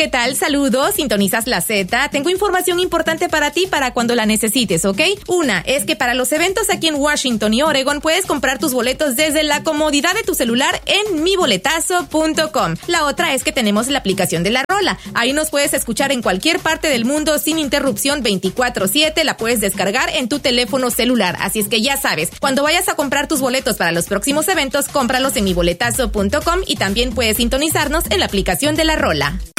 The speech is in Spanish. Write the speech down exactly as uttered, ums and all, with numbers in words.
¿qué tal? Saludos, sintonizas la Z. Tengo información importante para ti para cuando la necesites, ¿ok? Una es que para los eventos aquí en Washington y Oregon puedes comprar tus boletos desde la comodidad de tu celular en mi boletazo punto com. La otra es que tenemos la aplicación de La Rola. Ahí nos puedes escuchar en cualquier parte del mundo sin interrupción veinticuatro siete. La puedes descargar en tu teléfono celular. Así es que ya sabes, cuando vayas a comprar tus boletos para los próximos eventos, cómpralos en mi boletazo punto com y también puedes sintonizarnos en la aplicación de La Rola.